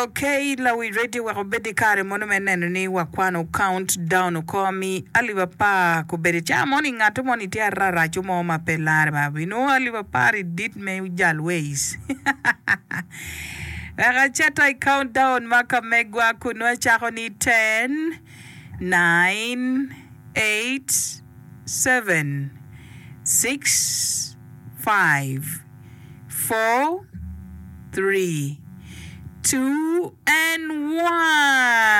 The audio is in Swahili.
Okay, la we ready wa kubedi kare mono meneno ni wa kwano countdown komi aliwa pa kubedi cha morning ngatu moni tia rara chumo mapelare babi no aliwa pari dit me ujal ways. Chata countdown maka megwa kunwa chako ni 10 9 8 7 6 5 4 3 2 and 1